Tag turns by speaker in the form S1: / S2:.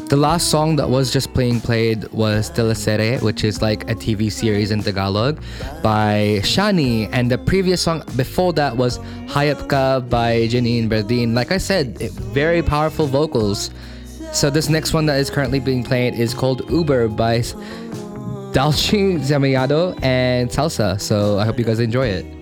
S1: The last song that was just played was Teleserie, which is like a TV series in Tagalog by Shani. And the previous song before that was Hayap Ka by Janine Berdin. Like I said, very powerful vocals. So this next one that is currently being played is called Uber by Dalchi Zamayado and Salsa. So I hope you guys enjoy it.